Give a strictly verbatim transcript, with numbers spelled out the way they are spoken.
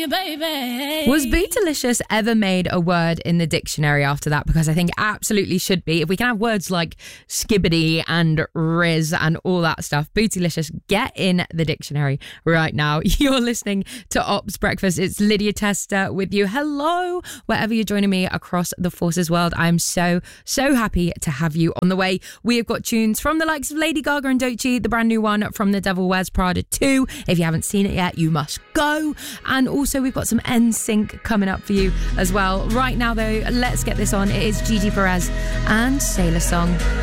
me, baby. Was Bootylicious ever made a word in the dictionary after that? Because I think it absolutely should be. If we can have words like skibbity and riz and all that stuff, Bootylicious, get in the dictionary right now. You're listening to Ops Breakfast. It's Lydia Tester with you. Hello, wherever you're joining me across the Forces world. I'm so, so happy to have you on the way. We have got tunes from the likes of Lady Gaga and Doechii, the brand new one from The Devil Wears Prada two. If you haven't seen it yet, you must go. And also we've got some N Sync coming up for you as well. Right now though, let's get this on. It is Gigi Perez and Sailor Song.